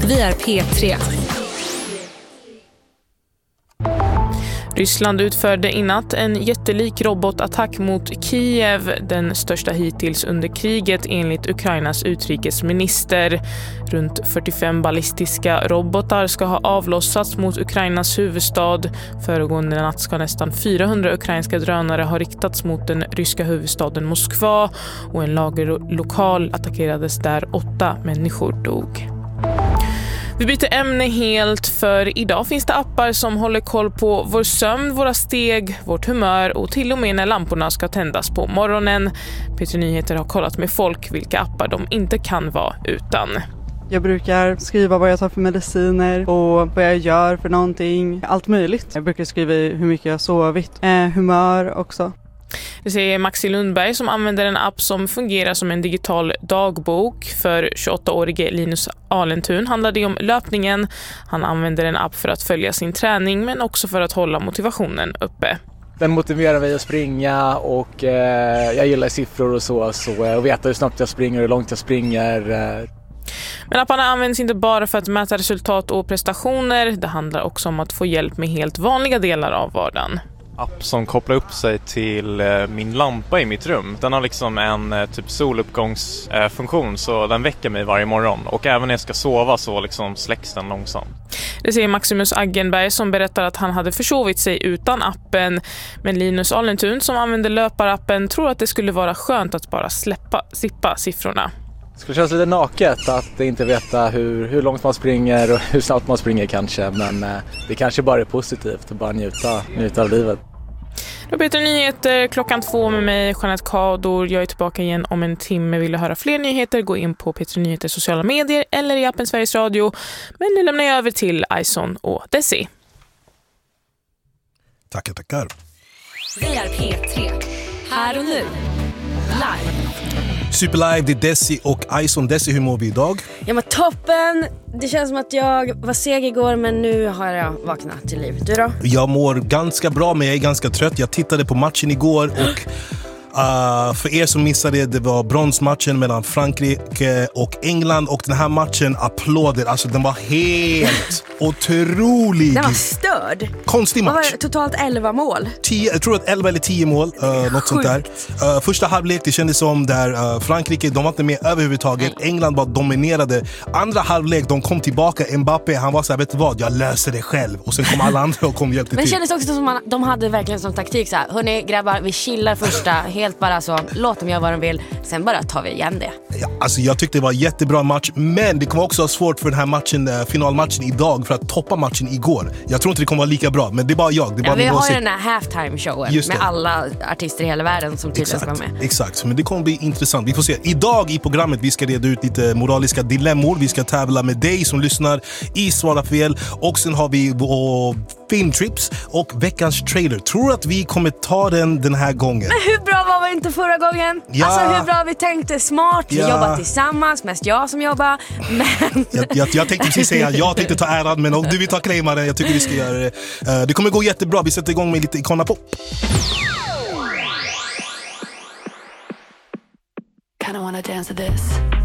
Vi är P3. Ryssland utförde i natt en jättelik robotattack mot Kiev, den största hittills under kriget enligt Ukrainas utrikesminister. Runt 45 ballistiska robotar ska ha avlossats mot Ukrainas huvudstad. Föregående natt ska nästan 400 ukrainska drönare ha riktats mot den ryska huvudstaden Moskva och en lagerlokal attackerades där 8 människor dog. Vi byter ämne helt, för idag finns det appar som håller koll på vår sömn, våra steg, vårt humör och till och med när lamporna ska tändas på morgonen. P3 Nyheter har kollat med folk vilka appar de inte kan vara utan. Jag brukar skriva vad jag tar för mediciner och vad jag gör för någonting, allt möjligt. Jag brukar skriva hur mycket jag har sovit, humör också. Det säger Maxi Lundberg som använder en app som fungerar som en digital dagbok. För 28-årige Linus Alentun handlar det om löpningen. Han använder en app för att följa sin träning men också för att hålla motivationen uppe. Den motiverar mig att springa och jag gillar siffror och så och veta hur snabbt jag springer och hur långt jag springer. Men apparna används inte bara för att mäta resultat och prestationer. Det handlar också om att få hjälp med helt vanliga delar av vardagen. App som kopplar upp sig till min lampa i mitt rum. Den har liksom en typ soluppgångsfunktion så den väcker mig varje morgon. Och även när jag ska sova så liksom släcks den långsamt. Det säger Maximus Aggenberg som berättar att han hade försovit sig utan appen. Men Linus Alentun som använder löparappen tror att det skulle vara skönt att bara slippa siffrorna. Det skulle kännas lite naket att inte veta hur långt man springer och hur snabbt man springer kanske. Men det kanske bara är positivt att bara njuta av livet. Då P3 Nyheter 2:00 med mig, Jeanette Kador. Jag är tillbaka igen om en timme. Vill du höra fler nyheter, gå in på P3 Nyheters sociala medier eller i appen Sveriges Radio. Men nu lämnar jag över till Ison och Desi. Tackar. Vi är P3. Här och nu. Live. Superlive, det är Desi och Ison. Desi, hur mår vi idag? Jag mår toppen. Det känns som att jag var seg igår, men nu har jag vaknat till liv. Du då? Jag mår ganska bra, men jag är ganska trött. Jag tittade på matchen igår och för er som missade det var bronsmatchen mellan Frankrike och England. Och den här matchen, applåder. Alltså den var helt otrolig. Den var störd. Konstig match. Vad var det? Totalt 11 mål. 10, jag tror att 11 eller 10 mål, något sånt där. Första halvlek, det kändes som där Frankrike, de var inte med överhuvudtaget. Nej. England bara dominerade. Andra halvlek, de kom tillbaka. Mbappé, han var så här, vet du vad, jag löser det själv. Och sen kom alla andra och kom hjälpte till. Men det kändes också som att de hade verkligen som taktik så här: hörni grabbar, vi chillar första, helt bara så, låt dem göra vad de vill, sen bara tar vi igen det. Ja, alltså jag tyckte det var en jättebra match, men det kommer också vara svårt för den här matchen, finalmatchen idag, för att toppa matchen igår. Jag tror inte det kommer vara lika bra, men det är bara jag. Det är bara vi har ju den här halftime showen med alla artister i hela världen som tydligen ska vara med. Exakt, men det kommer bli intressant. Vi får se. Idag i programmet vi ska reda ut lite moraliska dilemmor. Vi ska tävla med dig som lyssnar i Svara fel. Och sen har vi filmtrips och veckans trailer. Tror att vi kommer ta den här gången. Men hur bra var vi inte förra gången? Ja. Alltså hur bra vi tänkte, smart, vi jobbar tillsammans, mest jag som jobbar. Men jag tänkte precis säga, jag tänkte ta äran, men om du vill ta claimaren, jag tycker vi ska göra det. Det kommer gå jättebra, vi sätter igång med lite Icona Pop. Kinda wanna dance to this.